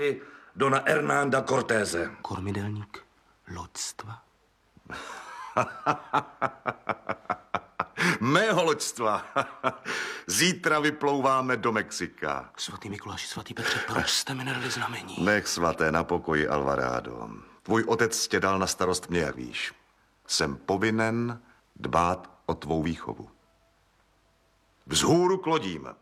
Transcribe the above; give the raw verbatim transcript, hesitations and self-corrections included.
dona Hernanda Cortéze. Kormidelník loďstva? Mého loďstva. Zítra vyplouváme do Mexika. Svatý Mikuláši, svatý Petře, proč jste mi nedali znamení? Nech svaté na pokoji, Alvarado. Tvůj otec tě dal na starost mě, jak víš. Jsem povinen dbát o tvou výchovu. Vzhůru k lodím.